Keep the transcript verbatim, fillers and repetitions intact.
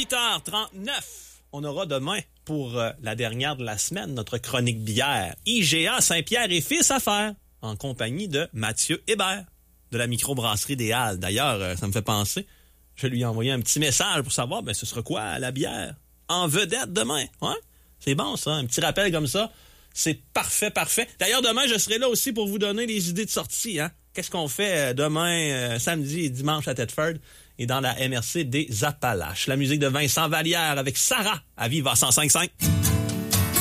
huit heures trente-neuf. On aura demain, pour euh, la dernière de la semaine, notre chronique bière. I G A Saint-Pierre et Fils à faire, en compagnie de Mathieu Hébert, de la microbrasserie des Halles. D'ailleurs, euh, ça me fait penser, je lui ai envoyé un petit message pour savoir, ben, ce sera quoi la bière en vedette demain. Ouais? C'est bon, ça. Un petit rappel comme ça. C'est parfait, parfait. D'ailleurs, demain, je serai là aussi pour vous donner des idées de sortie. Hein? Qu'est-ce qu'on fait demain, euh, samedi et dimanche à Thetford et dans la M R C des Appalaches. La musique de Vincent Vallière avec Sarah à Viva cent cinq virgule cinq.